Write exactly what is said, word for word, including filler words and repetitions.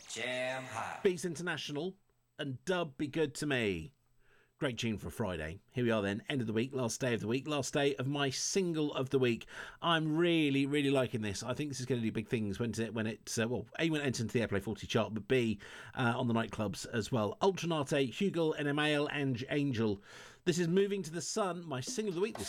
Jam hot. Beats International and Dub Be Good to Me. Great tune for Friday. Here we are then, end of the week, last day of the week, last day of my single of the week. I'm really, really liking this. I think this is going to do big things when it, when it uh, well, A, when it enters into the Airplay forty chart, but B, uh, on the nightclubs as well. Ultranate, Hugel, N M A L, and Angel. This is Moving to the Sun, my single of the week this